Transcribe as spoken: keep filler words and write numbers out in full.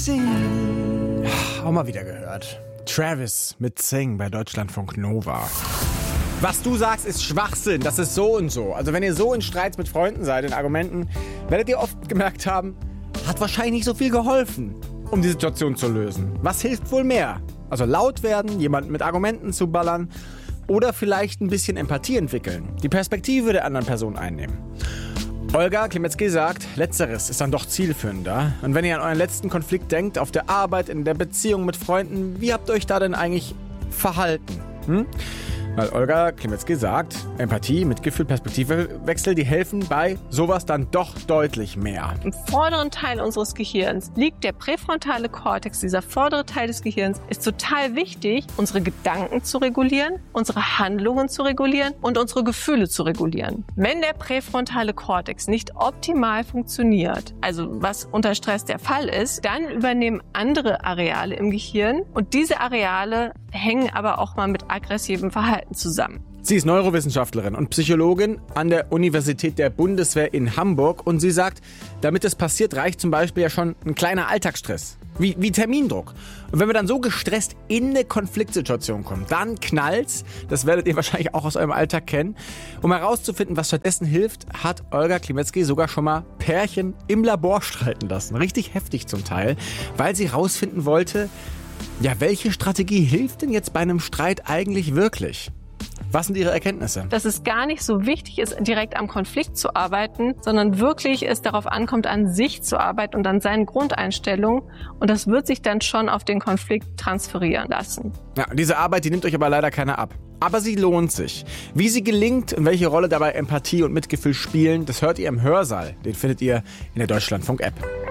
Sing. Auch mal wieder gehört. Travis mit Sing bei Deutschlandfunk Nova. Was du sagst, ist Schwachsinn. Das ist so und so. Also wenn ihr so in Streits mit Freunden seid, in Argumenten, werdet ihr oft gemerkt haben, hat wahrscheinlich nicht so viel geholfen, um die Situation zu lösen. Was hilft wohl mehr? Also laut werden, jemanden mit Argumenten zu ballern oder vielleicht ein bisschen Empathie entwickeln, die Perspektive der anderen Person einnehmen. Olga Klimetzky sagt, Letzteres ist dann doch zielführender. Und wenn ihr an euren letzten Konflikt denkt, auf der Arbeit, in der Beziehung mit Freunden, wie habt ihr euch da denn eigentlich verhalten? Hm? Weil Olga Klimetzky sagt, Empathie, Mitgefühl, Perspektivewechsel, die helfen bei sowas dann doch deutlich mehr. Im vorderen Teil unseres Gehirns liegt der präfrontale Kortex. Dieser vordere Teil des Gehirns ist total wichtig, unsere Gedanken zu regulieren, unsere Handlungen zu regulieren und unsere Gefühle zu regulieren. Wenn der präfrontale Kortex nicht optimal funktioniert, also was unter Stress der Fall ist, dann übernehmen andere Areale im Gehirn und diese Areale hängen aber auch mal mit aggressivem Verhalten zusammen. Sie ist Neurowissenschaftlerin und Psychologin an der Universität der Bundeswehr in Hamburg und sie sagt, damit es passiert, reicht zum Beispiel ja schon ein kleiner Alltagsstress, wie, wie Termindruck. Und wenn wir dann so gestresst in eine Konfliktsituation kommen, dann knallt's, das werdet ihr wahrscheinlich auch aus eurem Alltag kennen. Um herauszufinden, was stattdessen hilft, hat Olga Klimetzky sogar schon mal Pärchen im Labor streiten lassen. Richtig heftig zum Teil, weil sie herausfinden wollte, ja, welche Strategie hilft denn jetzt bei einem Streit eigentlich wirklich? Was sind Ihre Erkenntnisse? Dass es gar nicht so wichtig ist, direkt am Konflikt zu arbeiten, sondern wirklich es darauf ankommt, an sich zu arbeiten und an seinen Grundeinstellungen. Und das wird sich dann schon auf den Konflikt transferieren lassen. Ja, diese Arbeit, die nimmt euch aber leider keiner ab. Aber sie lohnt sich. Wie sie gelingt und welche Rolle dabei Empathie und Mitgefühl spielen, das hört ihr im Hörsaal. Den findet ihr in der Deutschlandfunk-App.